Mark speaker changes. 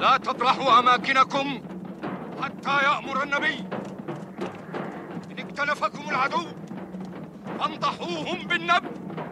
Speaker 1: لا تطرحوا أماكنكم حتى يأمر النبي. إن اكتنفكم العدو فانضحوهم بالنبل.